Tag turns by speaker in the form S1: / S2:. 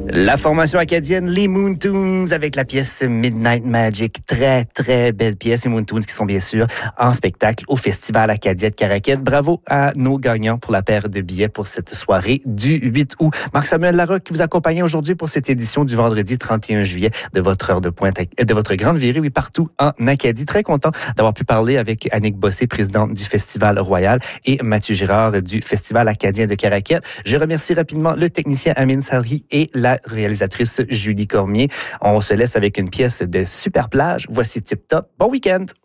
S1: La formation acadienne, les Moon Tunes, avec la pièce Midnight Magic. Très, très belle pièce. Les Moon Tunes qui sont bien sûr en spectacle au Festival Acadien de Caraquet. Bravo à nos gagnants pour la paire de billets pour cette soirée du 8 août. Marc-Samuel Larocque qui vous accompagne aujourd'hui pour cette édition du vendredi 31 juillet de votre heure de pointe, de votre grande virée, oui, partout en Acadie. Très content d'avoir pu parler avec Annick Bossé, présidente du Festival Royal, et Mathieu Girard du Festival Acadien de Caraquet. Je remercie rapidement le technicien Amin Salhi et la réalisatrice Julie Cormier. On se laisse avec une pièce de Super Plage. Voici Tip Top. Bon week-end!